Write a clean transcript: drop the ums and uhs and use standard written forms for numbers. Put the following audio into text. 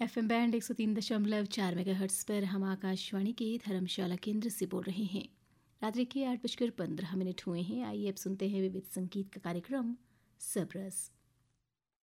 FM band 103.4 megahertz पर हम आकाशवाणी के धर्मशाला केंद्र से बोल रहे हैं। रात्रि के 8:15 हुए हैं। आइए अब सुनते हैं विविध संगीत का कार्यक्रम सबरस।